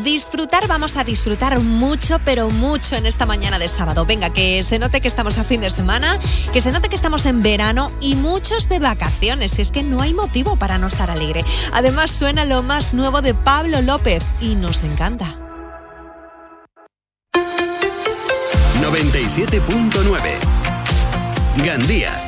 disfrutar, vamos a disfrutar mucho, pero mucho en esta mañana de sábado. Venga, que se note que estamos a fin de semana, que se note que estamos en verano y muchos de vacaciones. Es que no hay motivo para no estar alegre. Además, suena lo más nuevo de Pablo López y nos encanta. 97.9 Gandía.